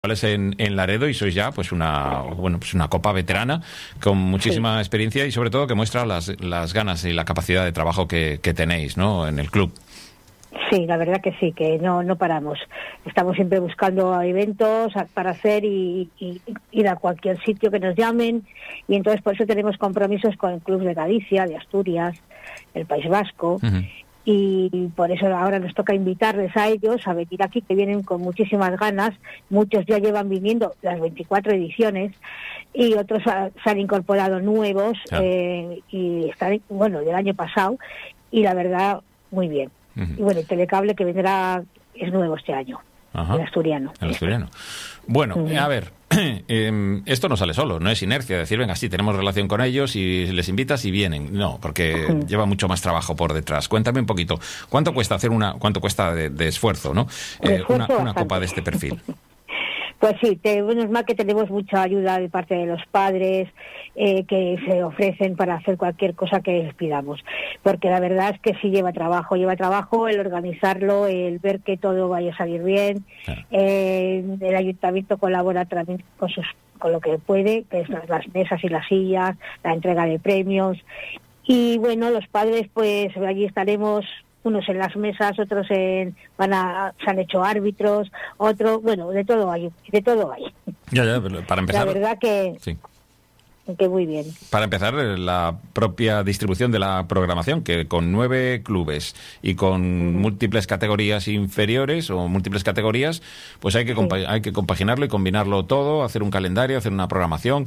en Laredo, y sois ya pues una copa veterana con muchísima experiencia y sobre todo que muestra las ganas y la capacidad de trabajo que tenéis, ¿no?, en el club. Sí, la verdad que sí, que no paramos. Estamos siempre buscando eventos para hacer y ir a cualquier sitio que nos llamen, y entonces por eso tenemos compromisos con el Club de Galicia, de Asturias, el País Vasco. Uh-huh. Y por eso ahora nos toca invitarles a ellos a venir aquí, que vienen con muchísimas ganas. Muchos ya llevan viniendo las 24 ediciones y otros se han incorporado nuevos, y están, del año pasado, y la verdad, muy bien. Uh-huh. Y bueno, el Telecable que vendrá es nuevo este año. Ajá. El asturiano. Bueno, a ver, esto no sale solo, no es inercia, decir, venga, sí, tenemos relación con ellos y les invitas y vienen. No, porque lleva mucho más trabajo por detrás. Cuéntame un poquito, ¿cuánto cuesta hacer cuánto cuesta de esfuerzo, ¿no? Una copa de este perfil? Pues sí, es más que tenemos mucha ayuda de parte de los padres, que se ofrecen para hacer cualquier cosa que les pidamos, porque la verdad es que sí lleva trabajo el organizarlo, el ver que todo vaya a salir bien. Claro. El ayuntamiento colabora también con lo que puede, que es las mesas y las sillas, la entrega de premios, y bueno, los padres pues allí estaremos, unos en las mesas, otros se han hecho árbitros, otros, de todo hay. Ya, pero para empezar... La verdad que... Sí. Que muy bien. Para empezar, la propia distribución de la programación, que con 9 clubes y con múltiples categorías inferiores o múltiples categorías, pues hay que compaginarlo y combinarlo todo, hacer un calendario, hacer una programación,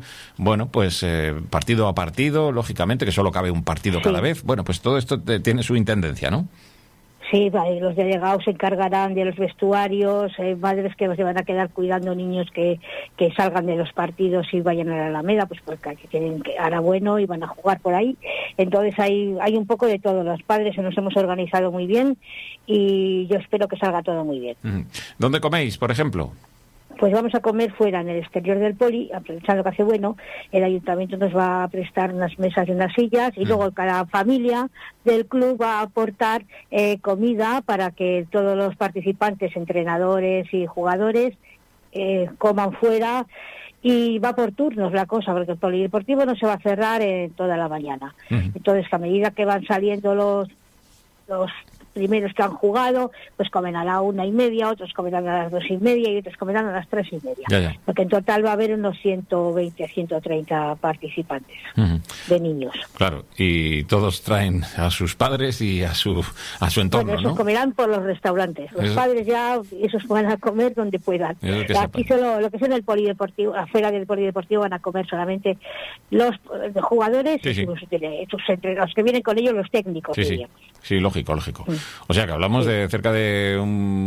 partido a partido, lógicamente, que solo cabe un partido cada vez. Bueno, pues todo esto tiene su intendencia, ¿no? Sí, los delegados se encargarán de los vestuarios, madres que se van a quedar cuidando niños que salgan de los partidos y vayan a la Alameda, pues porque aquí tienen que hará bueno y van a jugar por ahí. Entonces hay un poco de todo. Los padres nos hemos organizado muy bien y yo espero que salga todo muy bien. ¿Dónde coméis, por ejemplo? Pues vamos a comer fuera, en el exterior del poli, aprovechando que hace bueno. El ayuntamiento nos va a prestar unas mesas y unas sillas, y luego cada familia del club va a aportar comida para que todos los participantes, entrenadores y jugadores, coman fuera. Y va por turnos la cosa, porque el polideportivo no se va a cerrar toda la mañana. Entonces, a medida que van saliendo los primeros que han jugado, pues comen a la 1:30, otros comerán a las 2:30 y otros comerán a las 3:30. Ya. Porque en total va a haber unos 120, 130 participantes de niños. Claro, y todos traen a sus padres y a su entorno, esos ¿no? comerán por los restaurantes. Los padres ya, esos van a comer donde puedan. Aquí solo lo que es en el polideportivo, afuera del polideportivo, van a comer solamente los jugadores y los que vienen con ellos, los técnicos. Sí, lógico. O sea que hablamos de cerca de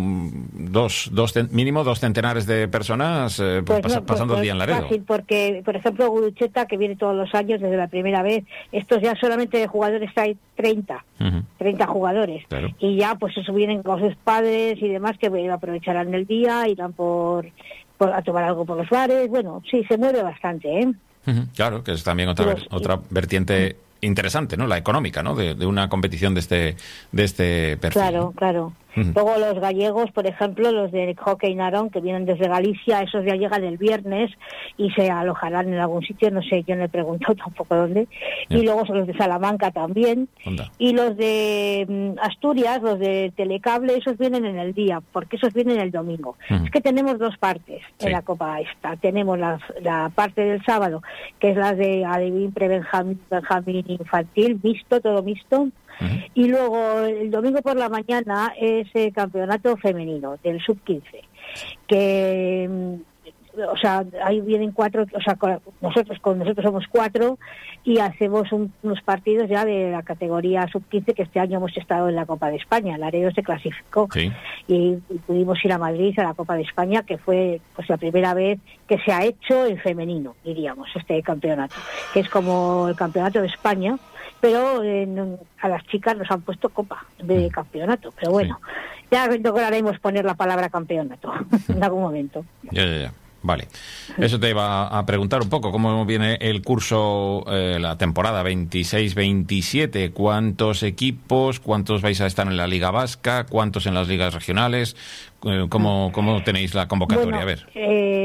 mínimo 2 centenares de personas pasando el día en Laredo. Fácil, porque, por ejemplo, Gurucheta, que viene todos los años desde la primera vez, estos ya solamente de jugadores hay 30 jugadores. Claro. Y ya pues eso vienen con sus padres y demás, que aprovecharán el día, irán a tomar algo por los bares. Bueno, sí, se mueve bastante, ¿eh? Claro, que es también otra vertiente interesante, ¿no? La económica, ¿no? De una competición de este perfil. Claro. Luego los gallegos, por ejemplo, los de hockey Narón, que vienen desde Galicia, esos ya llegan el viernes y se alojarán en algún sitio, no sé, yo no he preguntado tampoco dónde. Y luego son los de Salamanca también. Onda. Y los de Asturias, los de Telecable, esos vienen en el día, porque esos vienen el domingo. Es que tenemos 2 partes en la Copa esta. Tenemos la parte del sábado, que es la de Alevín, Benjamín infantil, todo mixto. Y luego el domingo por la mañana es el campeonato femenino del sub-15, que ahí vienen 4, nosotros somos 4 y hacemos unos partidos ya de la categoría sub-15, que este año hemos estado en la Copa de España. Laredo se clasificó y pudimos ir a Madrid a la Copa de España, que fue pues la primera vez que se ha hecho en femenino, diríamos, este campeonato, que es como el campeonato de España, pero a las chicas nos han puesto copa de campeonato, pero bueno, ya lograremos poner la palabra campeonato en algún momento. Ya. Vale. Eso te iba a preguntar un poco, ¿cómo viene el curso, la temporada 26-27? ¿Cuántos equipos? ¿Cuántos vais a estar en la Liga Vasca? ¿Cuántos en las ligas regionales? ¿Cómo tenéis la convocatoria? Bueno, a ver.